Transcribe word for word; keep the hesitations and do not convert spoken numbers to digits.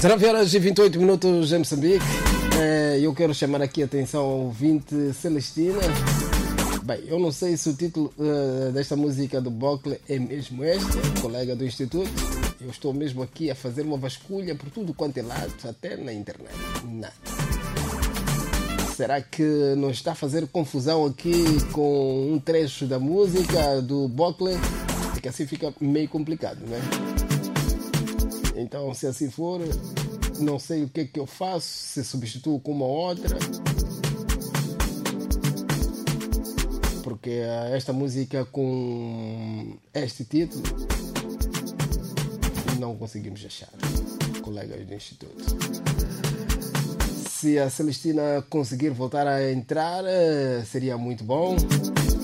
dezenove horas e vinte e oito minutos em Moçambique. É, eu quero chamar aqui a atenção ao ouvinte Celestina. Bem, eu não sei se o título uh, desta música do Bocle é mesmo este, colega do Instituto. Eu estou mesmo aqui a fazer uma vasculha por tudo quanto é lado, até na internet. Nada. Será que não está a fazer confusão aqui com um trecho da música do Bocle? Porque assim fica meio complicado, né? Então, se assim for, não sei o que é que eu faço, se substituo com uma outra. Porque esta música com este título não conseguimos achar, colegas do Instituto. Se a Celestina conseguir voltar a entrar, seria muito bom.